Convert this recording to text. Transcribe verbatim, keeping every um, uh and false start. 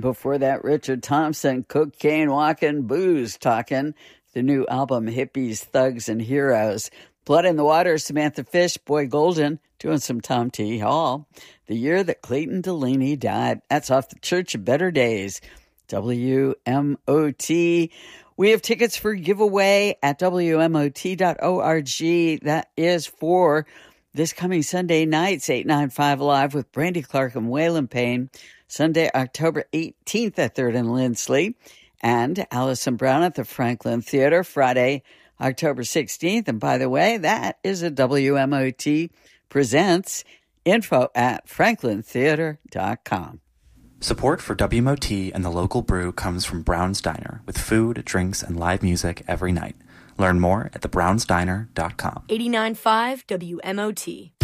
Before that, Richard Thompson, Cocaine Walking, Booze Talking, the new album Hippies, Thugs, and Heroes. Blood in the Water, Samantha Fish, Boy Golden, doing some Tom T. Hall. The Year That Clayton Delaney Died. That's off the Church of Better Days. W M O T. We have tickets for giveaway at W M O T dot org. That is for this coming Sunday nights, eight ninety-five Live with Brandy Clark and Waylon Payne. Sunday, October eighteenth at third and Lindsley. And Allison Brown at the Franklin Theater, Friday, October sixteenth. And by the way, that is a W M O T Presents. Info at franklin theater dot com. Support for W M O T and the local brew comes from Brown's Diner, with food, drinks, and live music every night. Learn more at the browns diner dot com. eighty-nine point five W M O T.